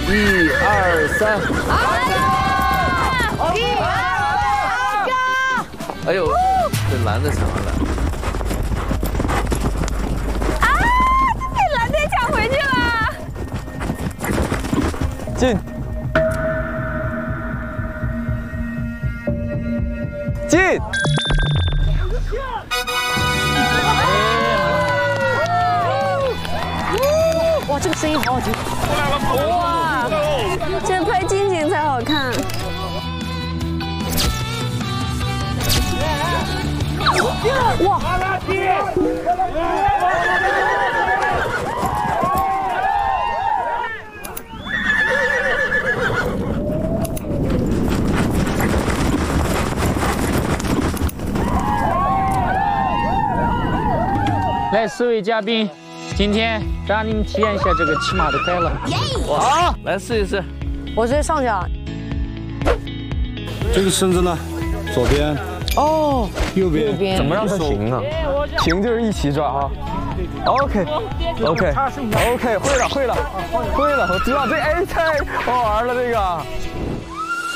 1、2、3。哎呦，这蓝的抢了。 啊！被蓝队抢回去了。 进。进。 哇，这个声音好好听。哇，这拍近景才好看。哇！ 来，4位嘉宾，今天让你们体验一下这个骑马的快乐。 哇，来试一试。 我直接上去啊。 这个绳子呢，左边。 哦， 右边。 怎么让它行啊？行就是一起抓哈。OK，会了，我知道这哎太好玩了这个。